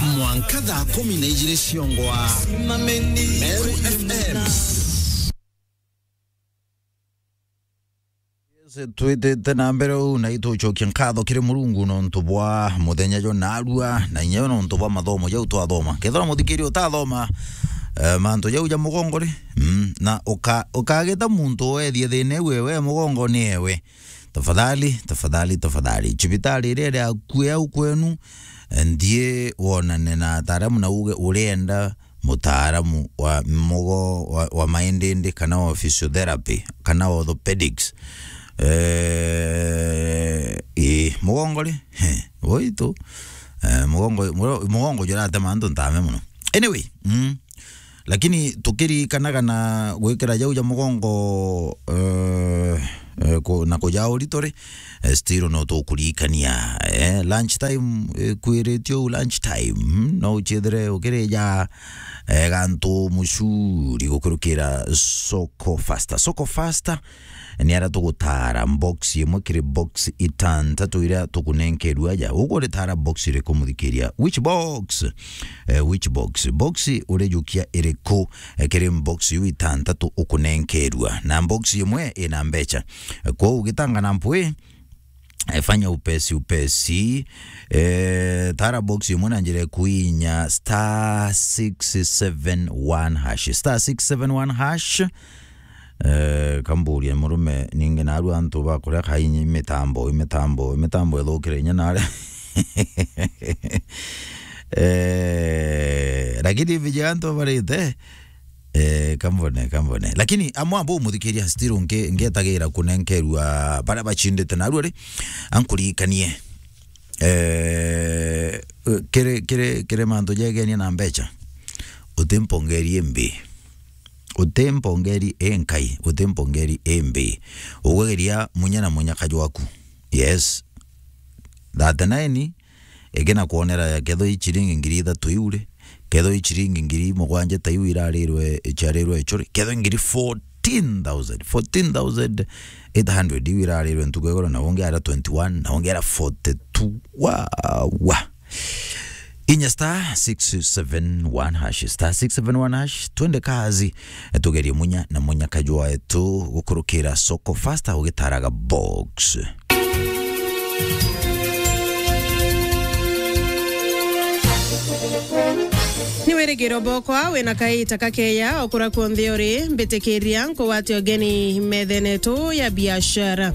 Mwankadha 12 Siongwa Meru FM. Twite tena mbere na ituchokia nkatho kiri Murungu no ntubwa muthenya jo narua na inyo no ntubwa mathomo jau twathoma kethora muthikiri utathoma manto jau ja mugongori na ukageta muntu wethie thine wewe mugongo ni ewe tafadhali chibitari rere akuya ukwenu ndie wonane na taramu na uge urenda mutaaramu wa mugo wa mindende kana wa physiotherapy kana wa orthopedics mugongole oito mugongo jora tamando ntame muno anyway lakini tukiri kana gwekera jau ja mugongo na koja auditore stiro no to kurikania lunch time kwiretio lunch time no chedre okere ja ganto mushuri gokurukira soko faster ni ara tugutara box yemwe kire box itanta tuira tukunenkerwa ja ugore tara box ire kumuthikiria which box urejukia ireko kire box yu itanta tu ukunenkerwa na box yemwe ina mbecha kwa ugitanga na mpwe fanya upesi tara box yemwe nanjire kuinya *671 hash kamburi murume ninge naru antu bakora kayinyi imitambo elokere nyanare lakini vijanto barite kambone lakini amwambo muthikiria still ngetagira kunenkerwa bara bachindete naru ari ankurikanie kere manto jegeni na mbecha utempongeri mbi utempongeri enkai utempongeri embe ugeria munya kajwaku yes that nine egena kuonera ya ketho ichiringi ngiri 3 iure ketho ichiringi ngiri 7 tayu irarerwe echarerwe echore ketho ngiri 14,800 irarerwe ntugegoro na wongera 21 na wongera 42 wa Inya *671 hash twende kazi tugerie munya kajwa etu gukurukira soko faster ugitaraga box Niweregero bokwa wena kaita kakeya okura kuondhiori mbetekeria nkuwati ogeni methenetu ya biashara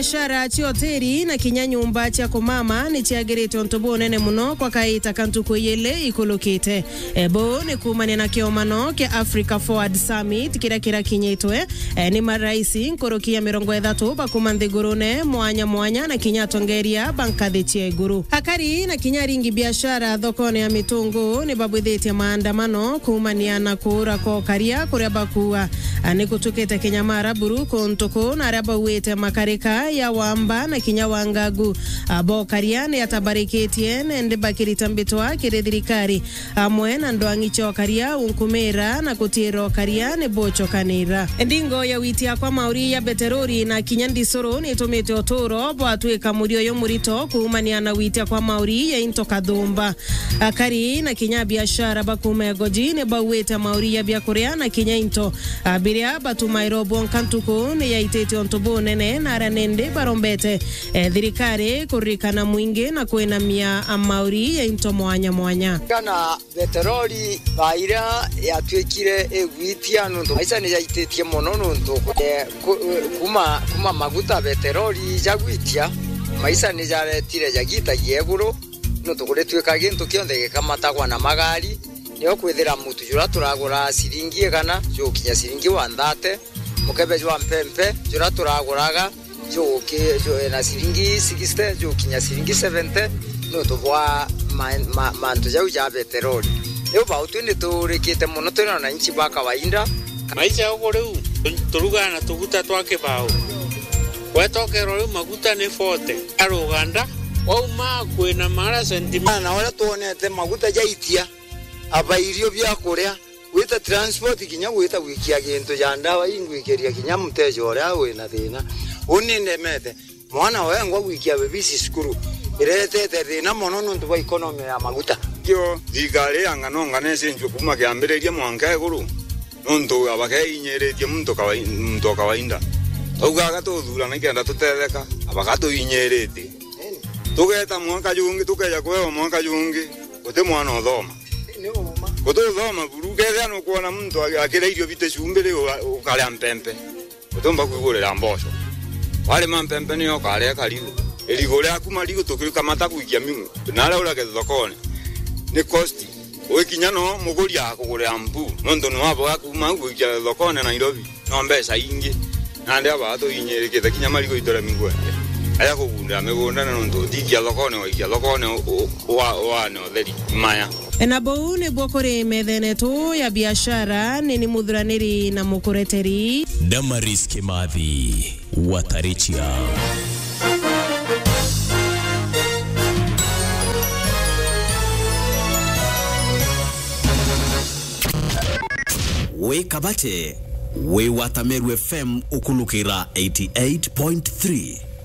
chioteri na kinyanyumba cha kumama ni chiagirito ntobo nene muno kwa kaita kantuku yele ikulukite ebo ni kumane na kiomano kia Africa Forward Summit kira kinyitwe ni maraisi nkurukia 30 bakumanthigurune mwanya na kinyatongeria bankathi chieguru hakari na kinyaringi biashara thokone ya mitungu ni babwithite maandamano kumaniana kura ko karia kuria bakua ani kutukete Kenyamara buru kontoko na araba wete makarika ya wamba na kinyawangagu abo karia ne atabariketie nende bakiri tambitwa kirethirikari amwe na ndoangicho karia unkumera na kutiro karia ne bocho kanira ndingo ya witia kwa mauri ya beterori na kinyandisoro ni tomete otoro bwatweka murio yo murito kumaniana witia kwa mauri ya intoka dhumba akari na kinya biashara bakume gojine baweta mauri ya biakorea na kinyainto abiria batumairo bonkantuko ne ya itete ontobo nene na ranende barombete thirikari kurikana mwingi na kwena mia mauri ya into mwanya kana beteroli baira ya twekire egwitia nundu aisa ne ya itetie mono nundu kuma maguta beteroli jagwitia maisa ne jaretire jagita yeguru nundu kure tweka gintu kionde gikamatagwa na magari niyo kwithira mutu jura turagura siringi kana jo kinya siringi 130 mukebe jwa mpempe jura turaguraga jo na siringi 60 jo kinya siringi 70 no tubwa mantu jau ja beteroli leo bautu ni turekete muno tena na nchi baka wainda maisha yako leo turuga na tuguta twake bao wetokero maguta ni 40 aruganda wauma kwena mara sentimana na wala tuonete maguta jaitia abairio bya kuria wita transport kinya wita wikia gintu ya ndawa ingwikiria kinya mtejo ora wena thina uninde mete mwana wengo wikia bebisi skuru iretete thina mono nundu wa economy ya maguta nikio thigari angano nesenjwe kuma kiambireria mwanka iguru nonto abakainyerete muntu kawaida ugaga tuthura nikenda tutetheka abagato inyerete tugeta mwanka jungi tukeja kwewa mwanka jungi uti mwana othoma kuthoma burugeza no kuona muntu akireirio bite cumbire ukaria mpempe utomba kuigurira mboco wale mampempe niyo karia kariu eligore akuma ligo tukirika mata kuikia mimu nala ura ke thokone ni cost wekinya no muguri akugurira mbu nondo no abo akuma kuikia thokone Nairobi no mbesa ingi nande abato inyereke kinya maligo itore mingwe aya kugunda megunda nondo tikia thokone wikia thokone wa no theri maya na bou ni bwokore methene tu ya biashara ni muthuraniri na mukureteri Damaris Kimathi Watarichia. We kabate we Watameru FM ukulukira 88.3